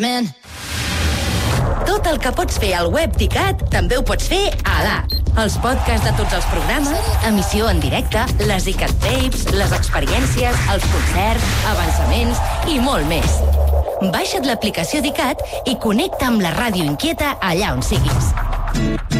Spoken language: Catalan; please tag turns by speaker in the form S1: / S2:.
S1: Tot el que pots fer al web d'ICAT també ho pots fer a l'app. Els podcasts de tots els programes, emissió en directe, les ICAT Tapes, les experiències, els concerts, avançaments i molt més. Baixa't l'aplicació d'ICAT i connecta amb la ràdio inquieta allà on siguis.